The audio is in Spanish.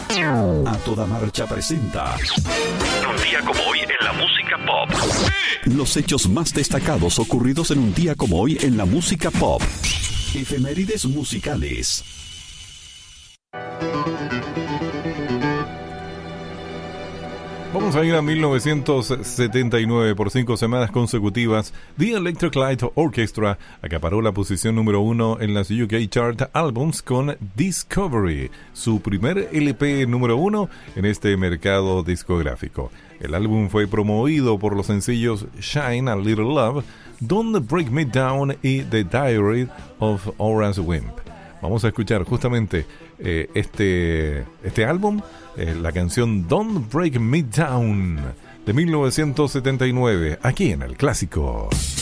A Toda Marcha presenta Un día como hoy en la música pop. los hechos más destacados ocurridos en un día como hoy en la música pop. Efemérides musicales. Vamos a ir a 1979. Por 5 semanas consecutivas, The Electric Light Orchestra acaparó la posición número 1 en las UK Chart Albums con Discovery, su primer LP número 1 en este mercado discográfico. El álbum fue promovido por los sencillos Shine a Little Love, Don't Break Me Down y The Diary of Horace Wimp. Vamos a escuchar justamente este álbum, la canción Don't Break Me Down de 1979, aquí en El Clásico.